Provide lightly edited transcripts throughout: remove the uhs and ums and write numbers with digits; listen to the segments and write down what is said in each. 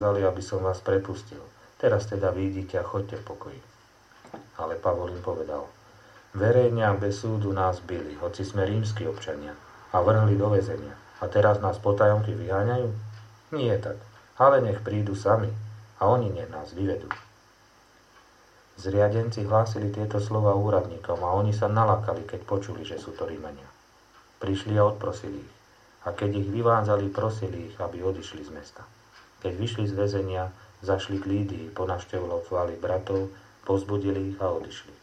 aby som vás prepustil. Teraz teda vyjdite a choďte v pokoji. Ale Pavol im povedal: verejne a bez súdu nás bili, hoci sme rímski občania, a vrhli do väzenia. A teraz nás potajomky vyháňajú? Nie tak, ale nech prídu sami a oni nech nás vyvedú. Zriadenci hlásili tieto slova úradníkom a oni sa nalakali, keď počuli, že sú to Rímania. Prišli a odprosili ich. A keď ich vyvádzali, prosili ich, aby odišli z mesta. Keď vyšli z väzenia, zašli k Lídii, ponavštevovali bratov, povzbudili ich a odišli.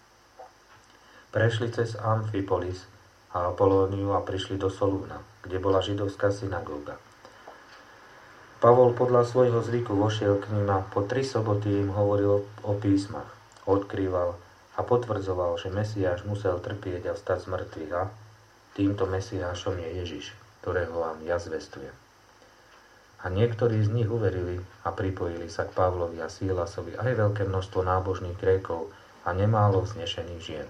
Prešli cez Amfipolis a Apolóniu a prišli do Solúna, kde bola židovská synagóga. Pavol podľa svojho zvyku vošiel k nim a po 3 soboty im hovoril o písmach, odkrýval a potvrdzoval, že Mesiáš musel trpieť a vstať z mŕtvych a týmto Mesiášom je Ježiš, ktorého vám ja zvestujem. A niektorí z nich uverili a pripojili sa k Pavlovi a Sílasovi aj veľké množstvo nábožných Grékov a nemálo vznešených žien.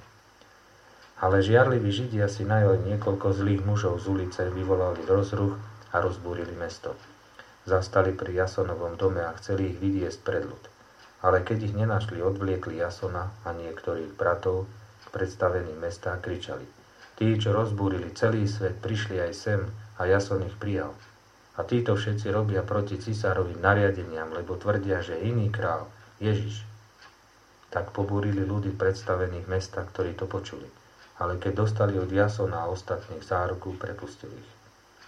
Ale žiarliví Židia si najali niekoľko zlých mužov z ulice, vyvolali rozruch a rozbúrili mesto. Zastali pri Jasonovom dome a chceli ich vyviesť pred ľud. Ale keď ich nenašli, odvliekli Jasona a niektorých bratov k predstaveným mesta a kričali: tí, čo rozbúrili celý svet, prišli aj sem a Jason ich prijal. A títo všetci robia proti cisárovým nariadeniam, lebo tvrdia, že iný král, Ježiš. Tak pobúrili ľudí predstavených mesta, ktorí to počuli. Ale keď dostali od Jasona a ostatných záruku, prepustili ich.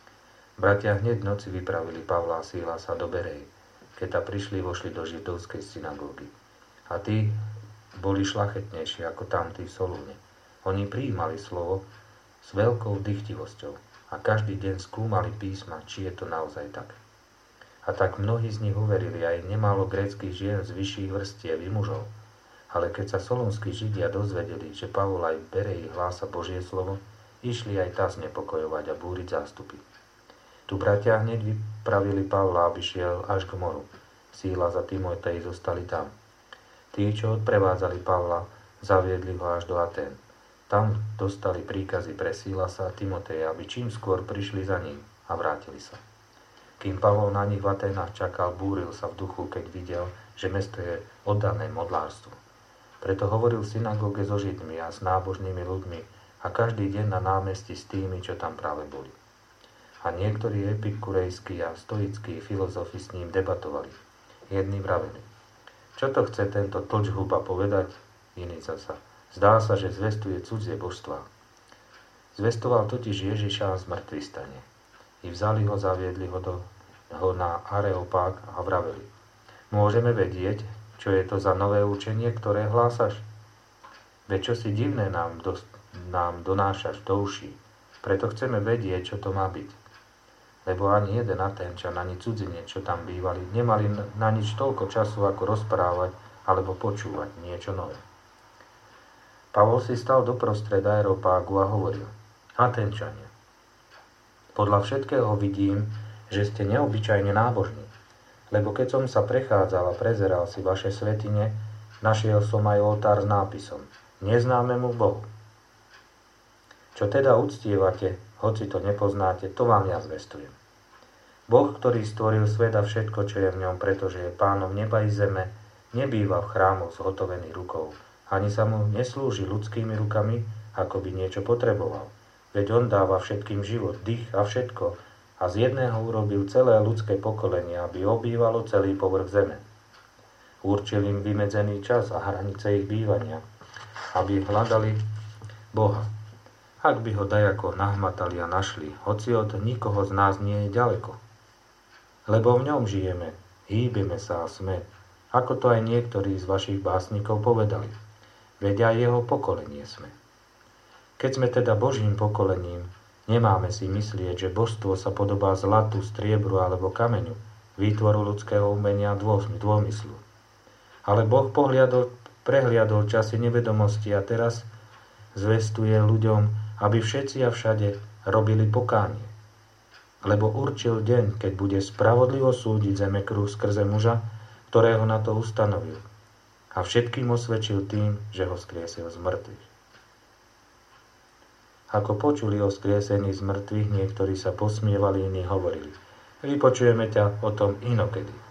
Bratia hneď v noci vypravili Pavla a Sílasa do Berej. Keď ta prišli, vošli do židovskej synagógy. A tí boli šlachetnejší ako tamtí v Solúne. Oni prijímali slovo s veľkou dychtivosťou a každý deň skúmali písma, či je to naozaj tak. A tak mnohí z nich uverili, aj nemálo gréckych žien z vyšších vrstiev i mužov. Ale keď sa solúnski Židia dozvedeli, že Pavol aj v Bereji hlása Božie slovo, išli aj tá znepokojovať a búriť zástupy. Tu bratia hneď vypravili Pavla, aby šiel až k moru. Sílas a Timotej zostali tam. Tí, čo odprevádzali Pavla, zaviedli ho až do Atén. Tam dostali príkazy pre Sílasa a Timoteja, aby čím skôr prišli za ním a vrátili sa. Kým Pavol na nich v Aténach čakal, búril sa v duchu, keď videl, že mesto je oddané modlárstvu. Preto hovoril v synagóge so Židmi a s nábožnými ľuďmi a každý deň na námestí s tými, čo tam práve boli. A niektorí epikurejskí a stoickí filozofi s ním debatovali. Jedni vraveli: čo to chce tento tlčhuba povedať? Iný zasa: zdá sa, že zvestuje cudzie božstvá. Zvestoval totiž Ježiša z mŕtvych stane. I vzali ho, zaviedli ho na Areopág a vraveli: môžeme vedieť, čo je to za nové učenie, ktoré hlásaš? Veď čo si divné nám donášaš do uší. Preto chceme vedieť, čo to má byť. Lebo ani jeden Aténčan, ani cudzinec, čo tam bývali, nemali na nič toľko času, ako rozprávať alebo počúvať niečo nové. Pavol si stal doprostred Areopágu a hovoril: Aténčania, podľa všetkého vidím, že ste neobyčajne nábožní. Lebo keď som sa prechádzal a prezeral si vaše svätyne, našiel som aj oltár s nápisom: Neznámemu Bohu. Čo teda uctievate, hoci to nepoznáte, to vám ja zvestujem. Boh, ktorý stvoril svet a všetko, čo je v ňom, pretože je pánom neba i zeme, nebýva v chrámoch zhotovených rukou, ani sa mu neslúži ľudskými rukami, ako by niečo potreboval. Veď on dáva všetkým život, dých a všetko, a z jedného urobil celé ľudské pokolenie, aby obývalo celý povrch zeme. Určil im vymedzený čas a hranice ich bývania, aby hľadali Boha. Ak by ho dajako nahmatali a našli, hoci od nikoho z nás nie je ďaleko. Lebo v ňom žijeme, hýbeme sa a sme, ako to aj niektorí z vašich básnikov povedali. Veď aj jeho pokolenie sme. Keď sme teda Božím pokolením, nemáme si myslieť, že božstvo sa podobá zlatu, striebru alebo kameňu, výtvoru ľudského umenia dômyslu. Ale Boh prehliadol časy nevedomosti a teraz zvestuje ľuďom, aby všetci a všade robili pokánie. Lebo určil deň, keď bude spravodlivo súdiť zemekruh skrze muža, ktorého na to ustanovil. A všetkým osvedčil tým, že ho skriesil z mŕtvych. Ako počuli o skriesení z mŕtvych, niektorí sa posmievali, iní hovorili: vypočujeme ťa o tom inokedy.